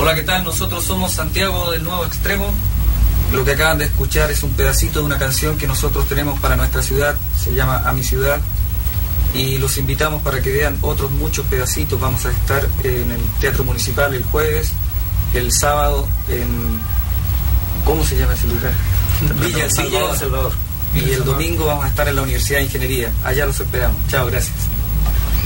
Hola, ¿qué tal? Nosotros somos Santiago del Nuevo Extremo. Lo que acaban de escuchar es un pedacito de una canción que nosotros tenemos para nuestra ciudad, se llama A Mi Ciudad, y los invitamos para que vean otros muchos pedacitos. Vamos a estar en el Teatro Municipal el jueves, el sábado en... ¿cómo se llama ese lugar? Villa El Salvador. Y el domingo vamos a estar en la Universidad de Ingeniería. Allá los esperamos. Chao, gracias.